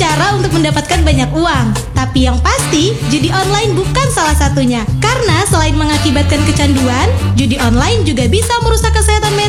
cara untuk mendapatkan banyak uang. Tapi yang pasti, judi online bukan salah satunya. Karena selain mengakibatkan kecanduan, judi online juga bisa merusak kesehatan mental